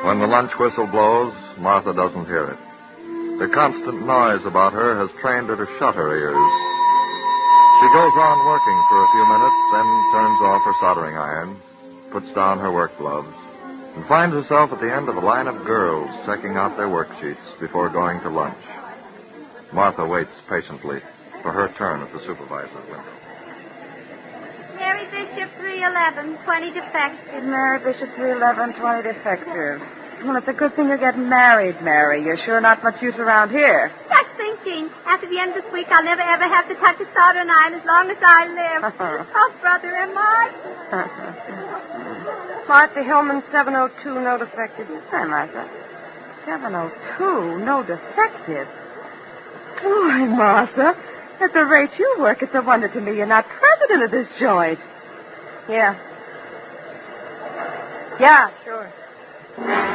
When the lunch whistle blows, Martha doesn't hear it. The constant noise about her has trained her to shut her ears. She goes on working for a few minutes, then turns off her soldering iron, puts down her work gloves, and finds herself at the end of a line of girls checking out their worksheets before going to lunch. Martha waits patiently for her turn at the supervisor's window. Mary Bishop, 311, 20 defective. Mary Bishop, 311, 20 defective. Well, it's a good thing you're getting married, Mary. You're sure not much use around here. Just thinking. After the end of this week, I'll never, ever have to touch a soldering iron as long as I live. Oh, brother, am I? Martha Hillman, 702, no defective. Hi, Martha. 702, no defective. Boy, Martha, at the rate you work, it's a wonder to me you're not president of this joint. Yeah. Yeah, sure.